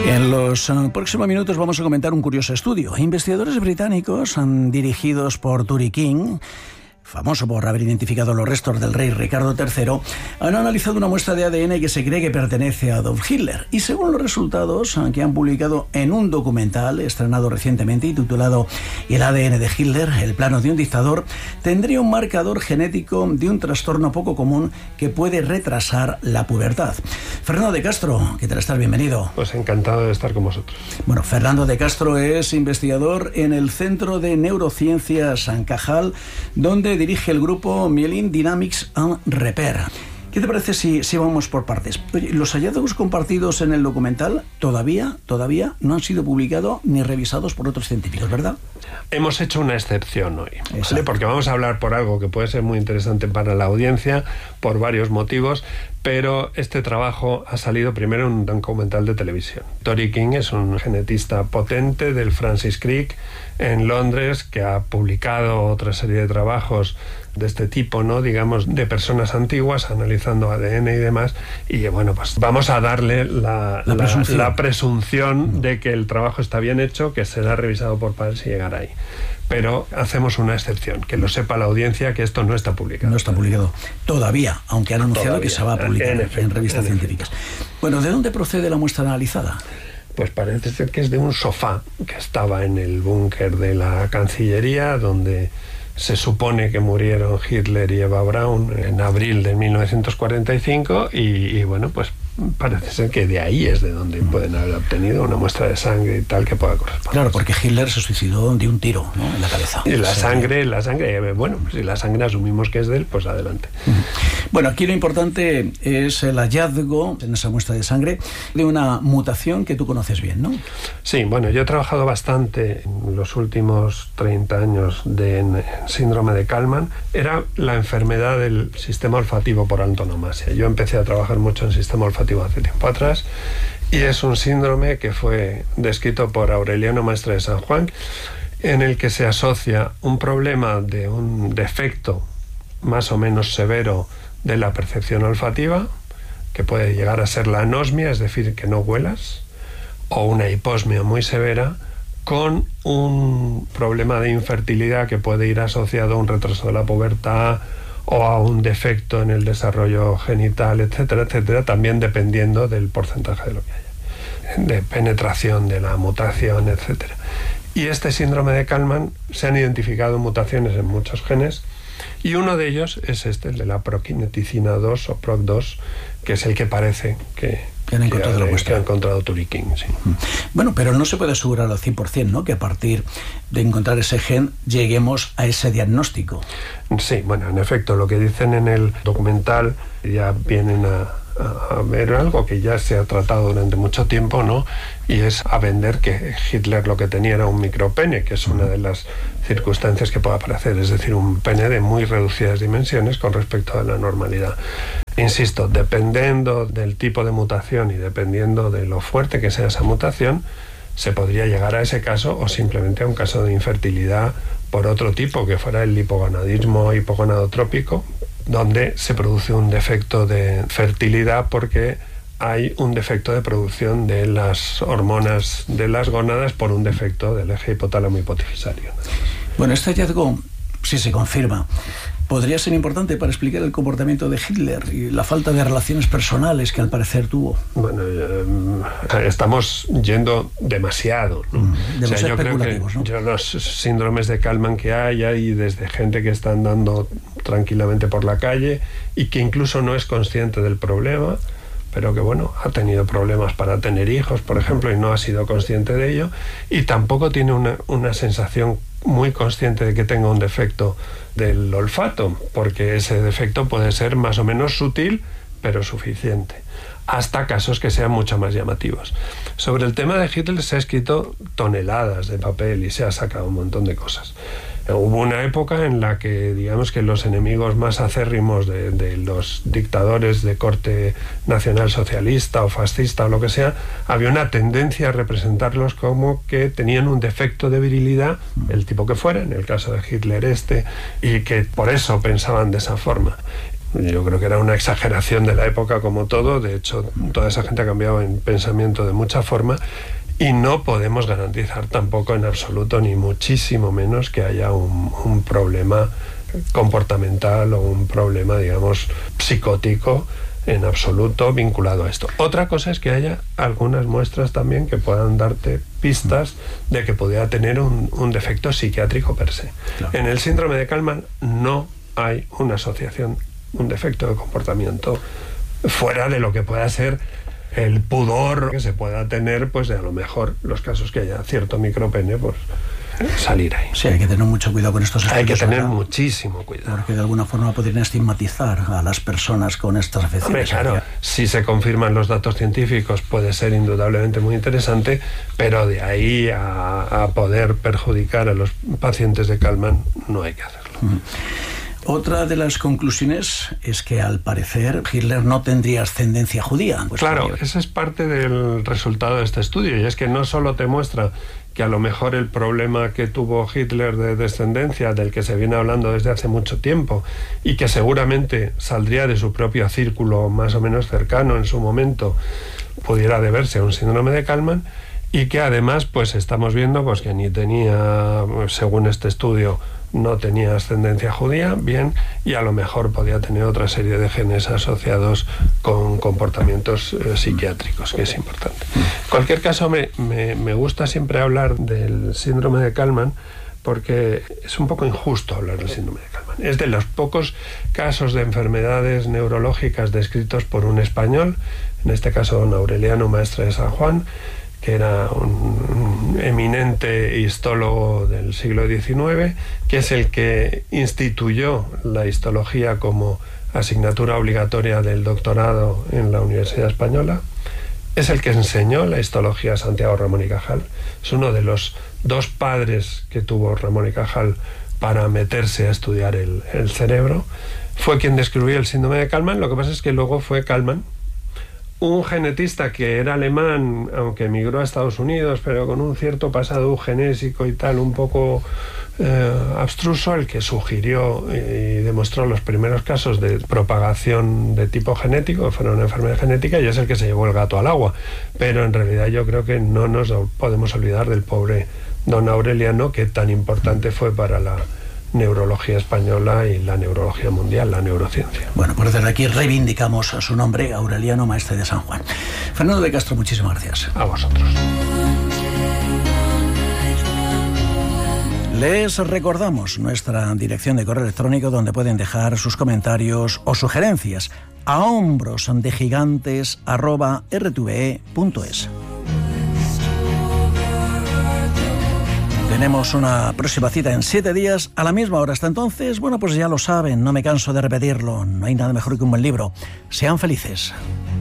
En los próximos minutos vamos a comentar un curioso estudio. Investigadores británicos dirigidos por Turi King, famoso por haber identificado los restos del rey Ricardo III, han analizado una muestra de ADN que se cree que pertenece a Adolf Hitler. Y según los resultados que han publicado en un documental estrenado recientemente y titulado El ADN de Hitler, el plano de un dictador, tendría un marcador genético de un trastorno poco común que puede retrasar la pubertad. Fernando de Castro, ¿qué tal estás? Bienvenido. Pues encantado de estar con vosotros. Bueno, Fernando de Castro es investigador en el Centro de Neurociencias San Cajal, donde dirige el grupo Myelin Dynamics and Repair. ¿Qué te parece si vamos por partes? Los hallazgos compartidos en el documental todavía no han sido publicados ni revisados por otros científicos, ¿verdad? Hemos hecho una excepción hoy, ¿vale? Porque vamos a hablar por algo que puede ser muy interesante para la audiencia, por varios motivos, pero este trabajo ha salido primero en un documental de televisión. Turi King es un genetista potente del Francis Crick en Londres, que ha publicado otra serie de trabajos de este tipo, ¿no? Digamos, de personas antiguas, analizando ADN y demás, y bueno, pues vamos a darle la presunción de que el trabajo está bien hecho, que será revisado por pares y llegar ahí. Pero hacemos una excepción, que lo sepa la audiencia, que esto no está publicado. No está publicado todavía, aunque han anunciado que se va a publicar en revistas científicas. Bueno, ¿de dónde procede la muestra analizada? Pues parece ser que es de un sofá que estaba en el búnker de la Cancillería, donde se supone que murieron Hitler y Eva Braun en abril de 1945 y bueno, pues parece ser que de ahí es de donde pueden haber obtenido una muestra de sangre y tal que pueda corresponder. Claro, porque Hitler se suicidó de un tiro, ¿no?, en la cabeza. Y la sangre, bueno, pues si la sangre asumimos que es de él, pues adelante. Bueno, aquí lo importante es el hallazgo en esa muestra de sangre de una mutación que tú conoces bien, ¿no? Sí, bueno, yo he trabajado bastante en los últimos 30 años en síndrome de Kallmann. Era la enfermedad del sistema olfativo por antonomasia. Yo empecé a trabajar mucho en sistema olfativo hace tiempo atrás, y es un síndrome que fue descrito por Aureliano Maestre de San Juan, en el que se asocia un problema de un defecto más o menos severo de la percepción olfativa, que puede llegar a ser la anosmia, es decir, que no huelas, o una hiposmia muy severa, con un problema de infertilidad que puede ir asociado a un retraso de la pubertad o a un defecto en el desarrollo genital, etcétera, etcétera, también dependiendo del porcentaje de lo que haya, de penetración de la mutación, etcétera. Y este síndrome de Kallmann se han identificado mutaciones en muchos genes, y uno de ellos es el de la prokineticina 2 o PROC2, que es el que parece que ha encontrado Turi King, sí. Bueno, pero no se puede asegurar al 100%, ¿no?, que a partir de encontrar ese gen lleguemos a ese diagnóstico. Sí, bueno, en efecto, lo que dicen en el documental ya vienen a ver algo que ya se ha tratado durante mucho tiempo, ¿no? Y es a vender que Hitler lo que tenía era un micropene, que es una de las circunstancias que puede aparecer, es decir, un pene de muy reducidas dimensiones con respecto a la normalidad. Insisto, dependiendo del tipo de mutación y dependiendo de lo fuerte que sea esa mutación, se podría llegar a ese caso o simplemente a un caso de infertilidad por otro tipo, que fuera el hipogonadismo hipogonadotrópico, donde se produce un defecto de fertilidad porque hay un defecto de producción de las hormonas de las gónadas por un defecto del eje hipotálamo hipofisario. Bueno, este hallazgo, si se confirma, podría ser importante para explicar el comportamiento de Hitler y la falta de relaciones personales que al parecer tuvo. Bueno, estamos yendo demasiado, ¿no? Demasiado especulativos, yo creo que ¿no? Los síndromes de Kallmann que hay desde gente que está andando tranquilamente por la calle y que incluso no es consciente del problema, pero que bueno, ha tenido problemas para tener hijos, por ejemplo, y no ha sido consciente de ello, y tampoco tiene una sensación muy consciente de que tenga un defecto del olfato, porque ese defecto puede ser más o menos sutil, pero suficiente, hasta casos que sean mucho más llamativos. Sobre el tema de Hitler se ha escrito toneladas de papel y se ha sacado un montón de cosas. Hubo una época en la que, digamos, que los enemigos más acérrimos de los dictadores de corte nacionalsocialista o fascista o lo que sea, había una tendencia a representarlos como que tenían un defecto de virilidad, el tipo que fuera, en el caso de Hitler y que por eso pensaban de esa forma. Yo creo que era una exageración de la época como todo. De hecho, toda esa gente ha cambiado en pensamiento de mucha forma y no podemos garantizar tampoco en absoluto, ni muchísimo menos, que haya un problema comportamental o un problema, digamos, psicótico en absoluto vinculado a esto. Otra cosa es que haya algunas muestras también que puedan darte pistas de que pudiera tener un defecto psiquiátrico per se. Claro. En el síndrome de Kallmann no hay una asociación, un defecto de comportamiento fuera de lo que pueda ser el pudor que se pueda tener, pues de a lo mejor los casos que haya cierto micropene, pues salir ahí. Sí, hay que tener mucho cuidado con estos estudios. Hay que tener muchísimo cuidado. Porque de alguna forma podrían estigmatizar a las personas con estas afecciones. Hombre, claro, si se confirman los datos científicos puede ser indudablemente muy interesante, pero de ahí a poder perjudicar a los pacientes de Kallmann no hay que hacerlo. Otra de las conclusiones es que al parecer Hitler no tendría ascendencia judía. Pues claro, esa es parte del resultado de este estudio, y es que no solo te muestra que a lo mejor el problema que tuvo Hitler de descendencia, del que se viene hablando desde hace mucho tiempo y que seguramente saldría de su propio círculo más o menos cercano en su momento, pudiera deberse a un síndrome de Kallmann, y que además pues estamos viendo pues que ni tenía, según este estudio, no tenía ascendencia judía, bien, y a lo mejor podía tener otra serie de genes asociados con comportamientos psiquiátricos, que es importante. En cualquier caso, me gusta siempre hablar del síndrome de Kallmann, porque es un poco injusto hablar del síndrome de Kallmann. Es de los pocos casos de enfermedades neurológicas descritos por un español, en este caso don Aureliano Maestre de San Juan, que era un eminente histólogo del siglo XIX, que es el que instituyó la histología como asignatura obligatoria del doctorado en la Universidad Española. Es el que enseñó la histología a Santiago Ramón y Cajal. Es uno de los dos padres que tuvo Ramón y Cajal para meterse a estudiar el cerebro. Fue quien describió el síndrome de Kallmann. Lo que pasa es que luego fue Kallmann, un genetista que era alemán, aunque emigró a Estados Unidos, pero con un cierto pasado eugenésico y tal, un poco abstruso, el que sugirió y demostró los primeros casos de propagación de tipo genético, que fueron una enfermedad genética, y es el que se llevó el gato al agua. Pero en realidad yo creo que no nos podemos olvidar del pobre don Aureliano, que tan importante fue para la neurología española y la neurología mundial, la neurociencia. Bueno, pues desde aquí reivindicamos a su nombre, Aureliano Maestre de San Juan. Fernando de Castro, muchísimas gracias. A vosotros. Les recordamos nuestra dirección de correo electrónico donde pueden dejar sus comentarios o sugerencias a hombrosdegigantes@rtve.es. Tenemos una próxima cita en 7 días a la misma hora. Hasta entonces, bueno, pues ya lo saben, no me canso de repetirlo. No hay nada mejor que un buen libro. Sean felices.